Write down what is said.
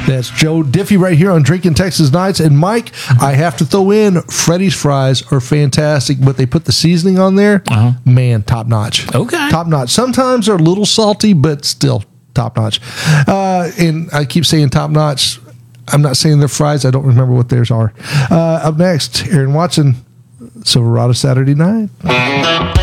That's Joe Diffie right here on Drinking Texas Nights. And Mike, I have to throw in Freddy's fries are fantastic, but they put the seasoning on there. Man, top notch. Okay. Top notch. Sometimes they're a little salty, but still top notch. And I keep saying top notch. I'm not saying they're fries. I don't remember what theirs are. Up next, Aaron Watson, Silverado Saturday Night.